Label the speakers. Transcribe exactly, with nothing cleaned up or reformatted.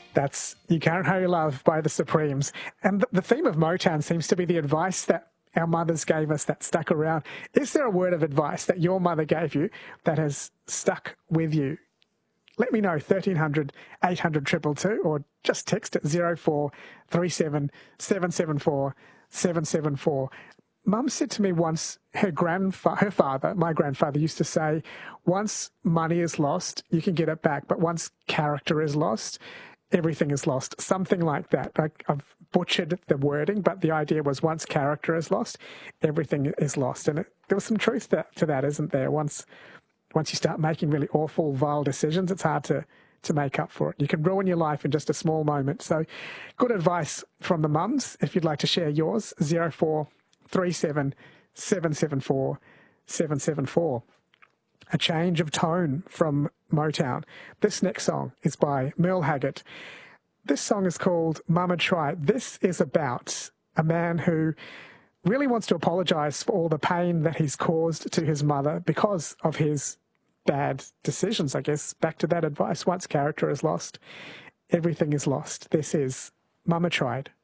Speaker 1: That's You Can't Hurry Love by the Supremes. And the theme of Motown seems to be the advice that our mothers gave us that stuck around. Is there a word of advice that your mother gave you that has stuck with you? Let me know, thirteen hundred, eight hundred, two two two, or just text at zero four three seven, seven seven four, seven seven four. Mum said to me once, her grandfa- her father, my grandfather, used to say, once money is lost, you can get it back, but once character is lost, everything is lost. Something like that. I, I've butchered the wording, but the idea was once character is lost, everything is lost. And it, there was some truth to, to that, isn't there? Once once you start making really awful, vile decisions, it's hard to, to make up for it. You can ruin your life in just a small moment. So good advice from the mums. If you'd like to share yours, zero four three seven, seven seven four, seven seven four. A change of tone from Motown. This next song is by Merle Haggard. This song is called Mama Tried. This is about a man who really wants to apologise for all the pain that he's caused to his mother because of his bad decisions, I guess. Back to that advice. Once character is lost, everything is lost. This is Mama Tried.